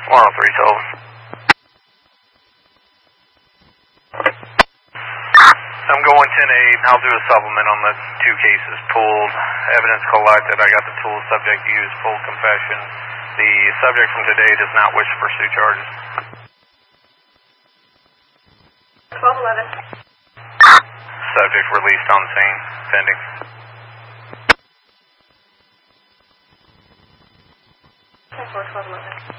103 I'm going 10-8. I'll do a supplement on the 2 cases pooled. Evidence collected. I got the tool subject used. Full confession. The subject from today does not wish to pursue charges. 1211. Subject released on scene. Pending. 10-4, 1211.